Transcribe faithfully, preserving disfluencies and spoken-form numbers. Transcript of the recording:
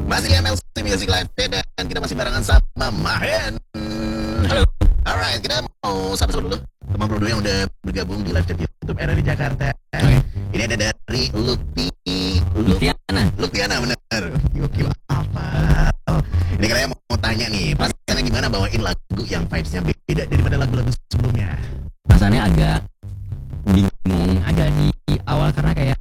Masih di M L C Music Live dan kita masih barengan sama Mahen. Halo. Alright, kita mau sapa-sapa dulu teman bro yang udah bergabung di live chat YouTube R R di Jakarta. Okay. Ini ada dari Lukti Luktiana. Luktiana benar. Gokil apa? Oh, ini kalian mau tanya nih, perasaannya gimana bawain lagu yang vibes-nya beda daripada lagu-lagu sebelumnya? Rasanya agak bingung, agak di awal karena kayak